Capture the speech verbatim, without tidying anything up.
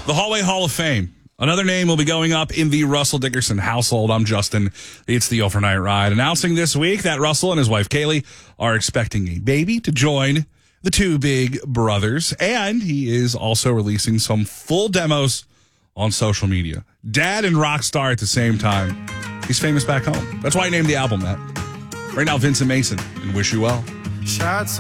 The Hallway Hall of Fame. Another name will be going up in the Russell Dickerson household. I'm Justin. It's the Overnight Ride. Announcing this week that Russell and his wife Kaylee are expecting a baby to join the two big brothers. And he is also releasing some full demos on social media. Dad and rock star at the same time. He's famous back home. That's why he named the album that. Right now, Vincent Mason and Wish You Well. Shots